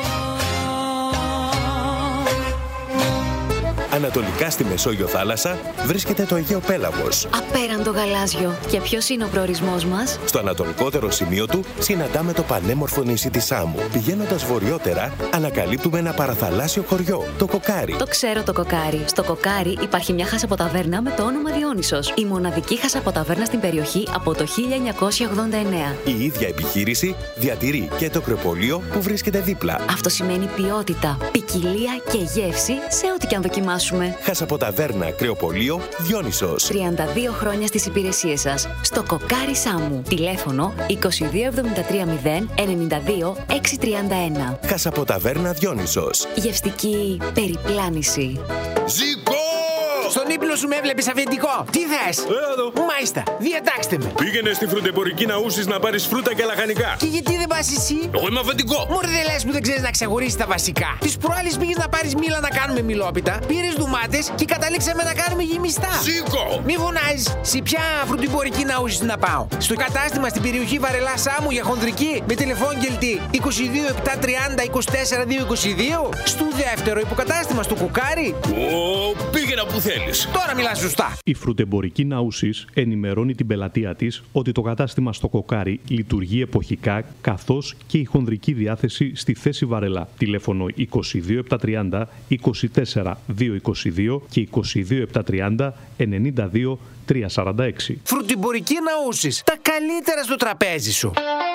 Ανατολικά στη Μεσόγειο θάλασσα βρίσκεται το Αιγαίο Πέλαγος. Απέραντο γαλάζιο. Και ποιος είναι ο προορισμός μας? Στο ανατολικότερο σημείο του συναντάμε το πανέμορφο νησί της Σάμου. Πηγαίνοντας βορειότερα, ανακαλύπτουμε ένα παραθαλάσσιο χωριό, το Κοκάρι. Το ξέρω το Κοκάρι. Στο Κοκάρι υπάρχει μια χασαποταβέρνα με το όνομα Διόνυσος. Η μοναδική χασαποταβέρνα στην περιοχή από το χίλια εννιακόσια ογδόντα εννέα. Η ίδια επιχείρηση διατηρεί και το κρεοπολείο που βρίσκεται δίπλα. Αυτό σημαίνει ποιότητα, ποικιλία και γεύση σε ό,τι και αν δοκιμάσουμε. Χασαποταβέρνα κρεοπολείο Διόνυσος. τριάντα δύο χρόνια στις υπηρεσίες σας. Στο Κοκάρι Σάμου. Τηλέφωνο είκοσι δύο εβδομήντα τρία μηδέν ενενήντα δύο εξακόσια τριάντα ένα. Χασαποταβέρνα Διόνυσος. Γευστική περιπλάνηση. Ζήκω! Στον ύπνο σου με έβλεπες αφεντικό. Τι θες? Έλα εδώ. Μάλιστα, διατάξτε με. Πήγαινε στη φρουτεμπορική Ναούσης να πάρεις φρούτα και λαχανικά. Και γιατί δεν πας εσύ? Εγώ είμαι αφεντικό. Μωρέ, δεν λες που δεν ξέρεις να ξεχωρίσεις τα βασικά. Τις προάλλες πήγες να πάρεις μήλα να κάνουμε μιλόπιτα, πήρες ντουμάτες και καταλήξαμε να κάνουμε γεμιστά. Σήκω! Μη φωνάζεις. Σε ποια φρουτεμπορική Ναούσης να πάω? Στο κατάστημα στην περιοχή Βαρελά Σάμου για χονδρική με τηλεφώνγελτη είκοσι δύο επτακόσια τριάντα είκοσι τέσσερα διακόσια είκοσι δύο. Στο δεύτερο υποκατάστημα στο Κοκάρι. Ω, πήγαινα που θέλεις. Τώρα μιλάς σωστά. Η φρουτεμπορική Ναούσης ενημερώνει την πελατεία της ότι το κατάστημα στο Κοκάρι λειτουργεί εποχικά, καθώς και η χονδρική διάθεση στη θέση Βαρελά. Τηλέφωνο είκοσι δύο επτακόσια τριάντα είκοσι τέσσερα διακόσια είκοσι δύο και είκοσι δύο επτακόσια τριάντα ενενήντα δύο τριακόσια σαράντα έξι. Φρουτεμπορική Ναούσης. Τα καλύτερα στο τραπέζι σου.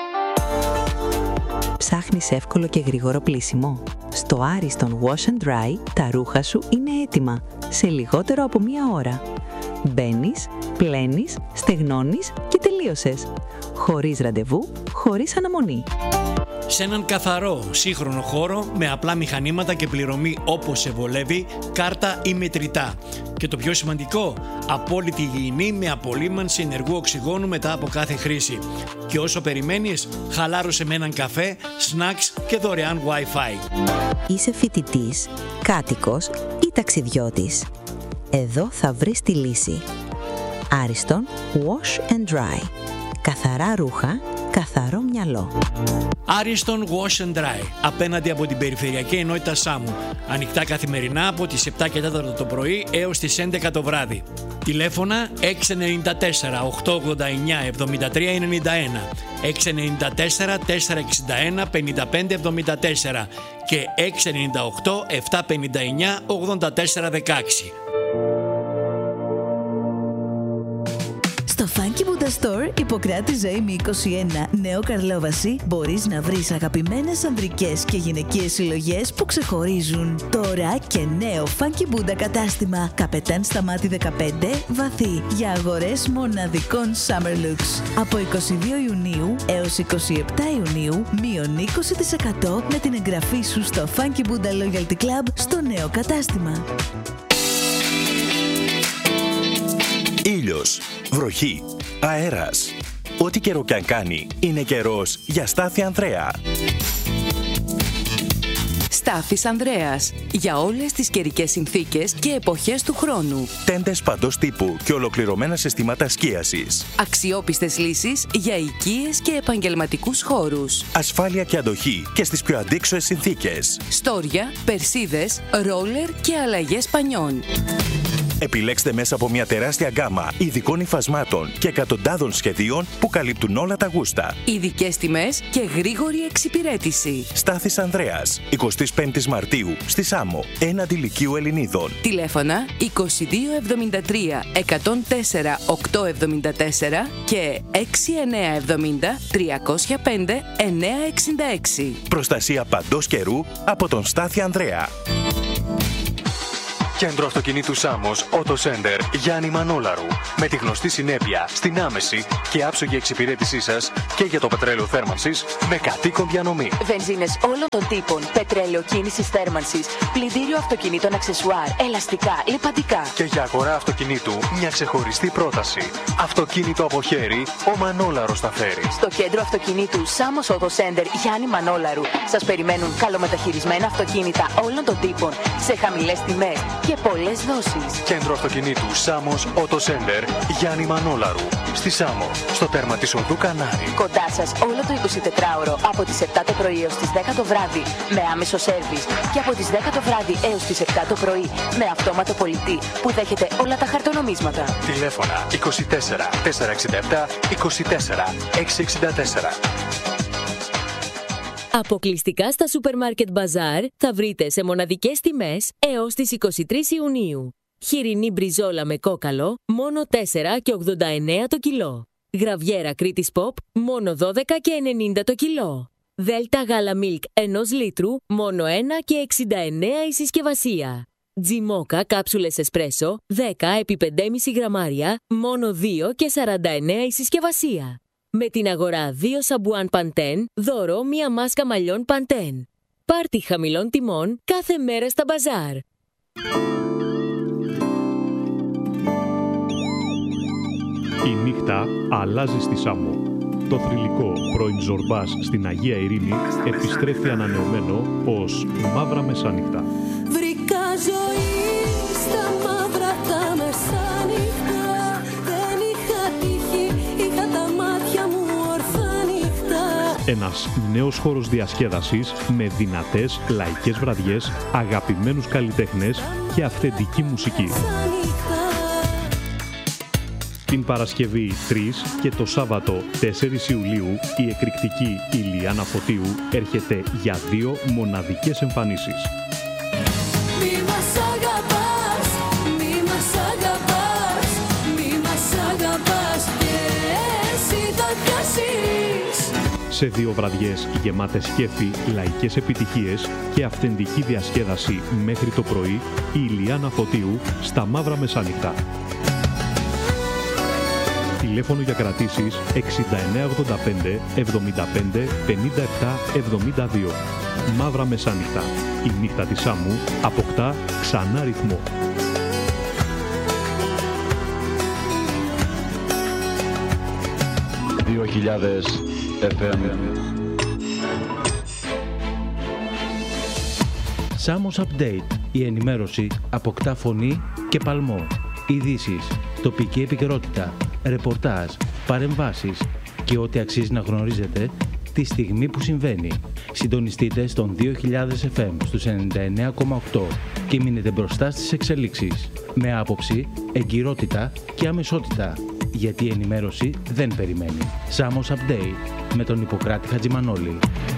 Ψάχνεις εύκολο και γρήγορο πλύσιμο? Στο Άριστον Wash and Dry τα ρούχα σου είναι έτοιμα σε λιγότερο από μία ώρα. Μπαίνεις, πλένεις, στεγνώνεις και τελείωσες. Χωρίς ραντεβού, χωρίς αναμονή. Σε έναν καθαρό, σύγχρονο χώρο με απλά μηχανήματα και πληρωμή όπως σε βολεύει, κάρτα ή μετρητά. Και το πιο σημαντικό, απόλυτη υγιεινή με απολύμανση ενεργού οξυγόνου μετά από κάθε χρήση. Και όσο περιμένεις, χαλάρωσε με έναν καφέ, snacks και δωρεάν Wi-Fi. Είσαι φοιτητής, κάτοικος ή ταξιδιώτης? Εδώ θα βρεις τη λύση. Άριστον Wash and Dry. Καθαρά ρούχα, καθαρό μυαλό. Άριστον Wash and Dry, απέναντι από την Περιφερειακή Ενότητα Σάμου. Ανοιχτά καθημερινά από τις επτά και τέσσερα το πρωί έως τις έντεκα το βράδυ. Τηλέφωνα έξι εννιά τέσσερα οκτακόσια ογδόντα εννιά εβδομήντα τρία ενενήντα ένα, έξι εννιά τέσσερα τετρακόσια εξήντα ένα πενήντα πέντε εβδομήντα τέσσερα και έξι εννιά οκτώ επτακόσια πενήντα εννιά ογδόντα τέσσερα δεκαέξι. Στο Funky Buddha Store, Ιπποκράτη Ζωή είκοσι ένα, Νέο Καρλόβαση, μπορείς να βρεις αγαπημένες ανδρικές και γυναικείες συλλογές που ξεχωρίζουν. Τώρα και νέο Funky Buddha κατάστημα, Καπετάν Σταμάτη δεκαπέντε, Βαθύ, για αγορές μοναδικών Summer Looks. Από είκοσι δύο Ιουνίου έως είκοσι επτά Ιουνίου, μείον είκοσι τοις εκατό με την εγγραφή σου στο Funky Buddha Loyalty Club στο νέο κατάστημα. Ήλιος, βροχή, αέρας. Ό,τι καιρό κι αν κάνει, είναι καιρός για Στάθη Ανδρέα. Στάθης Ανδρέας. Για όλες τις καιρικές συνθήκες και εποχές του χρόνου. Τέντες παντός τύπου και ολοκληρωμένα συστήματα σκίασης. Αξιόπιστες λύσεις για οικίες και επαγγελματικούς χώρους. Ασφάλεια και αντοχή και στις πιο αντίξωες συνθήκες. Στόρια, περσίδες, ρόλερ και αλλαγές πανιών. Επιλέξτε μέσα από μια τεράστια γκάμα ειδικών υφασμάτων και εκατοντάδων σχεδίων που καλύπτουν όλα τα γούστα. Ειδικές τιμές και γρήγορη εξυπηρέτηση. Στάθης Ανδρέας, εικοστή πέμπτη Μαρτίου, στη Σάμο, έναντι Λυκείου Ελληνίδων. Τηλέφωνα είκοσι δύο εβδομήντα τρία εκατόν τέσσερα οκτακόσια εβδομήντα τέσσερα και έξι εννιά εβδομήντα τριακόσια πέντε εννιακόσια εξήντα έξι. Προστασία παντός καιρού από τον Στάθη Ανδρέα. Κέντρο Αυτοκινήτου Σάμος, Auto Center, Γιάννη Μανόλαρου. Με τη γνωστή συνέπεια στην άμεση και άψογη εξυπηρέτησή σας και για το πετρέλαιο θέρμανσης με κατοίκον διανομή. Βενζίνες όλων των τύπων, πετρέλαιο κίνησης θέρμανσης, πλυντήριο αυτοκινήτων αξεσουάρ, ελαστικά, λιπαντικά. Και για αγορά αυτοκινήτου μια ξεχωριστή πρόταση. Αυτοκίνητο από χέρι, ο Μανόλαρος θα φέρει. Στο Κέντρο Αυτοκινήτου Σάμος Auto Center, Γιάννη Μανόλαρου, σας περιμένουν καλομεταχειρισμένα αυτοκίνητα όλων των τύπων σε χαμηλές τιμές και πολλές δόσεις. Κέντρο Αυτοκινήτου Σάμος Auto Center, Γιάννη Μανόλαρου. Στη Σάμο, στο τέρμα της οδού Κανάρη. Κοντά σας όλο το εικοσιτετράωρο από τις επτά το πρωί έως τις δέκα το βράδυ με άμεσο σέρβις και από τις δέκα το βράδυ έως τις επτά το πρωί με αυτόματο πολιτή που δέχεται όλα τα χαρτονομίσματα. Τηλέφωνα είκοσι τέσσερα τετρακόσια εξήντα επτά είκοσι τέσσερα εξακόσια εξήντα τέσσερα. Αποκλειστικά στα Supermarket Bazaar θα βρείτε σε μοναδικές τιμές έως τις εικοστή τρίτη Ιουνίου. Χοιρινή μπριζόλα με κόκαλο, μόνο τέσσερα και ογδόντα εννέα το κιλό. Γραβιέρα Κρήτης Pop, μόνο δώδεκα και ενενήντα το κιλό. Δέλτα γάλα Milk ενός λίτρου, μόνο ένα και εξήντα εννέα η συσκευασία. Τζιμόκα κάψουλες εσπρέσο, δέκα επί πέντε κόμμα πέντε γραμμάρια, μόνο δύο και σαράντα εννέα η συσκευασία. Με την αγορά δύο σαμπουάν Pantene, δώρο μία μάσκα μαλλιών Pantene. Πάρτι χαμηλών τιμών κάθε μέρα στα μπαζάρ. Η νύχτα αλλάζει στη Σάμο. Το θρυλικό πρώην Ζορμπάς στην Αγία Ειρήνη επιστρέφει ανανεωμένο ως Μαύρα Μεσάνυχτα. Βρήκα ζωή στα μαύρα τα μεσάνυχτα. Δεν είχα τύχη, είχα τα μάτια μου ορθά νύχτα. Ένας νέος χώρος διασκέδασης με δυνατές λαϊκές βραδιές, αγαπημένους καλλιτέχνες και αυθεντική μουσική. Την Παρασκευή τρεις και το Σάββατο τέσσερις Ιουλίου η εκρηκτική Ηλιάνα Φωτίου έρχεται για δύο μοναδικές εμφανίσεις. Μη μας αγαπάς, μη μας αγαπάς, μη μας αγαπάς και εσύ θα χάσεις. Σε δύο βραδιές γεμάτες κέφι, λαϊκές επιτυχίες και αυθεντική διασκέδαση μέχρι το πρωί, η Ηλιάνα Φωτίου στα Μαύρα Μεσάνυχτα. Τηλέφωνο για κρατήσεις εξήντα εννέα ογδόντα πέντε εβδομήντα πέντε πενήντα επτά εβδομήντα δύο. Μαύρα Μεσάνυχτα. Η νύχτα της Σάμου αποκτά ξανά ρυθμό. δύο χιλιάδες εφ εμ. Σάμος Update. Η ενημέρωση αποκτά φωνή και παλμό. Ειδήσεις, τοπική επικαιρότητα, ρεπορτάζ, παρεμβάσεις και ό,τι αξίζει να γνωρίζετε τη στιγμή που συμβαίνει. Συντονιστείτε στον δύο χιλιάδες εφ εμ στους ενενήντα εννέα κόμμα οκτώ και μείνετε μπροστά στις εξελίξεις. Με άποψη, εγκυρότητα και αμεσότητα. Γιατί η ενημέρωση δεν περιμένει. Σάμος Update με τον Ιπποκράτη Χατζημανόλη.